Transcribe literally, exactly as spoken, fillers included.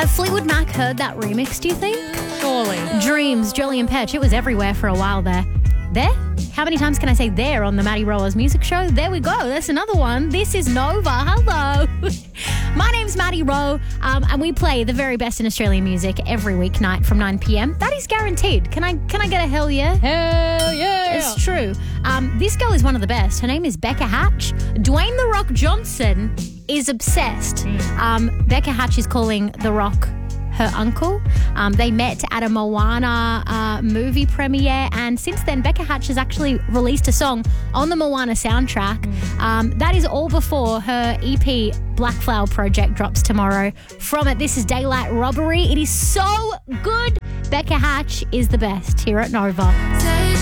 Have Fleetwood Mac heard that remix, do you think? Surely. Dreams, Jolly and Petch. It was everywhere for a while there. There? How many times can I say there on the Maddie Rowers Music Show? There we go. That's another one. This is Nova. Hello. My name's Maddie Rowe, um, and we play the very best in Australian music every weeknight from nine p.m. That is guaranteed. Can I can I get a hell yeah? Hell yeah. It's true. Um, this girl is one of the best. Her name is Becca Hatch. Dwayne The Rock Johnson is obsessed. Mm. Um, Becca Hatch is calling The Rock her uncle. Um, they met at a Moana uh, movie premiere, and since then Becca Hatch has actually released a song on the Moana soundtrack. Mm. Um, that is all before her E P Black Flower Project drops tomorrow. From it, this is Daylight Robbery. It is so good. Becca Hatch is the best here at Nova.